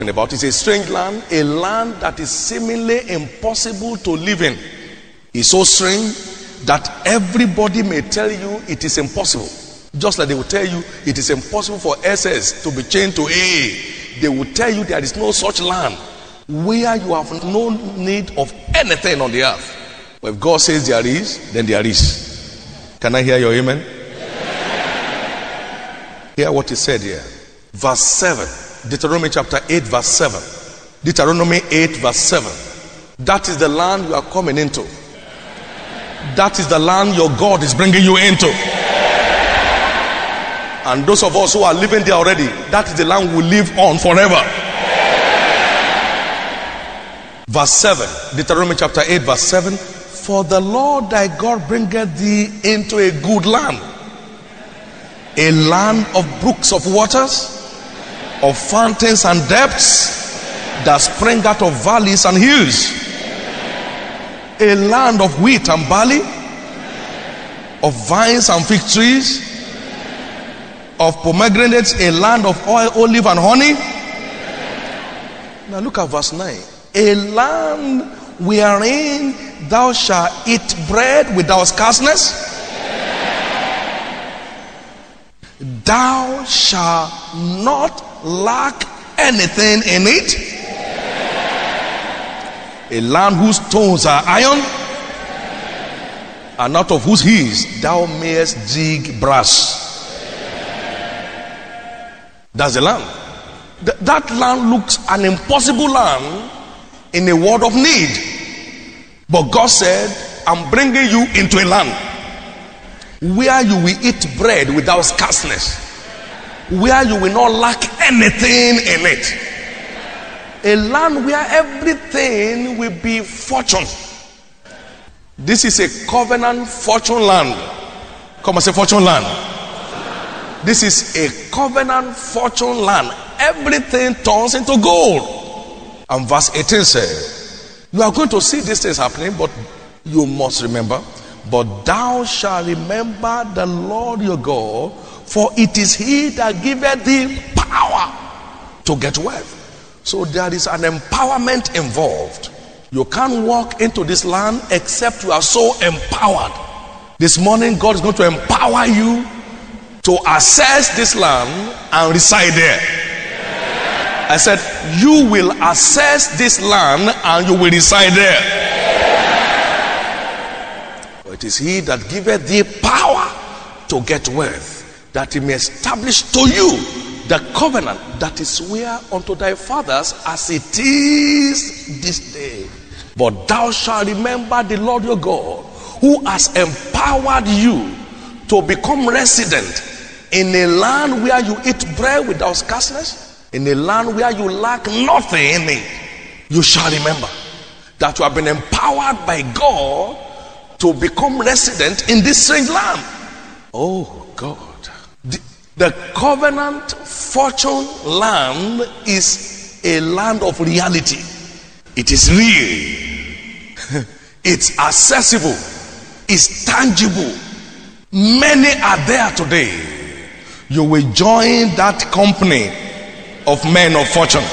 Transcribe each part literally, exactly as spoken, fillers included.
about is a strange land, a land that is seemingly impossible to live in. It's so strange that everybody may tell you it is impossible. Just like they will tell you it is impossible for S S to be changed to A A. They will tell you there is no such land where you have no need of anything on the earth. But if God says there is, then there is. Can I hear your amen? Amen. Hear what he said here. Verse seven. Deuteronomy chapter eight verse seven. Deuteronomy eight verse seven. That is the land you are coming into. That is the land your God is bringing you into. And those of us who are living there already, that is the land we will live on forever. Verse seven. Deuteronomy chapter eight verse seven. For the Lord thy God bringeth thee into a good land, a land of brooks of waters, of fountains and depths, that spring out of valleys and hills, a land of wheat and barley, of vines and fig trees, of pomegranates, a land of oil, olive and honey. Now look at verse nine. A land wherein thou shalt eat bread without scarceness. Thou shalt not lack anything in it. A land whose stones are iron, and out of whose hills thou mayest dig brass. That's the land. Th- that land looks an impossible land in a world of need. But God said, I'm bringing you into a land where you will eat bread without scarceness, where you will not lack anything in it. A land where everything will be fortune. This is a covenant fortune land. Come and say fortune land. This is a covenant fortune land. Everything turns into gold. And verse eighteen says, you are going to see these things happening, but you must remember, but thou shalt remember the Lord your God, for it is he that giveth thee power to get wealth. So there is an empowerment involved. You can't walk into this land except you are so empowered. This morning God is going to empower you to access this land and reside there. I said you will access this land and you will reside there. For it is he that giveth thee power to get wealth, that he may establish to you the covenant that is swear unto thy fathers, as it is this day. But thou shalt remember the Lord your God, who has empowered you to become resident in a land where you eat bread without scarceness, in a land where you lack nothing in it. You shall remember that you have been empowered by God to become resident in this strange land. Oh God. The, the covenant fortune land is a land of reality. It is real. It's accessible. It's tangible. Many are there today. You will join that company of men of fortune.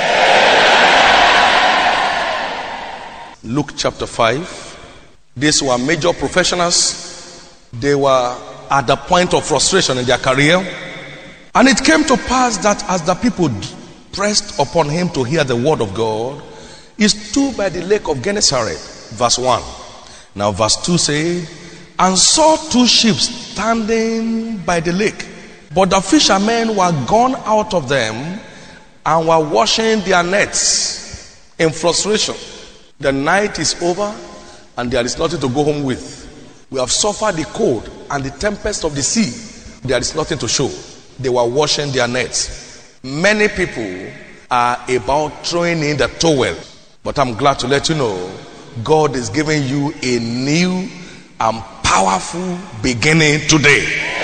Luke chapter five. These were major professionals. They were at the point of frustration in their career. And it came to pass that as the people pressed upon him to hear the word of God, he stood by the lake of Gennesaret. Verse one. Now verse two says, and saw two ships standing by the lake, but the fishermen were gone out of them and were washing their nets in frustration. The night is over and there is nothing to go home with. We have suffered the cold and the tempest of the sea. There is nothing to show. They were washing their nets. Many people are about throwing in the towel, but I'm glad to let you know God is giving you a new and powerful beginning today.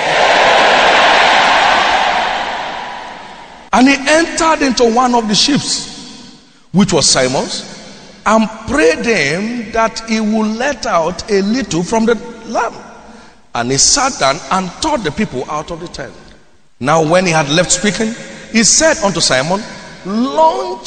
And he entered into one of the ships, which was Simon's, and prayed him that he would let out a little from the lamb. And he sat down and taught the people out of the tent. Now when he had left speaking, he said unto Simon, launch